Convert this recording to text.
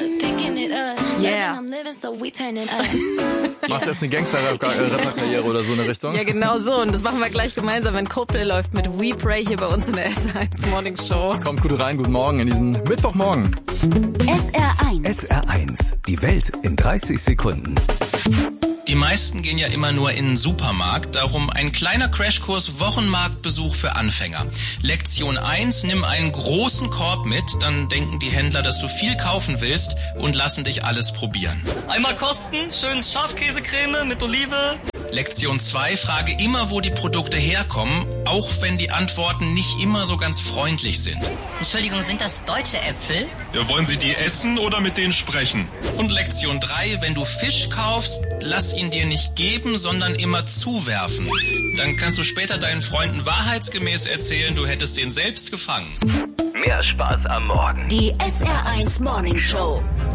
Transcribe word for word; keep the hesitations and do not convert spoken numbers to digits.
Yeah. Machst jetzt eine Gangster-Rapper-Karriere oder so in der Richtung? Ja, genau so. Und das machen wir gleich gemeinsam, wenn Coldplay läuft mit We Pray hier bei uns in der S R eins Morning Show. Kommt gut rein, guten Morgen in diesen Mittwochmorgen. S R eins. S R eins. Die Welt in dreißig Sekunden. Die meisten gehen ja immer nur in den Supermarkt, darum ein kleiner Crashkurs Wochenmarktbesuch für Anfänger. Lektion eins, nimm einen großen Korb mit, dann denken die Händler, dass du viel kaufen willst und lassen dich alles probieren. Einmal kosten, schön Schafkäsecreme mit Olive. Lektion zwei, frage immer, wo die Produkte herkommen, auch wenn die Antworten nicht immer so ganz freundlich sind. Entschuldigung, sind das deutsche Äpfel? Ja, wollen Sie die essen oder mit denen sprechen? Und Lektion drei, wenn du Fisch kaufst, lass ihn dir nicht geben, sondern immer zuwerfen. Dann kannst du später deinen Freunden wahrheitsgemäß erzählen, du hättest den selbst gefangen. Mehr Spaß am Morgen. Die S R eins Morning Show.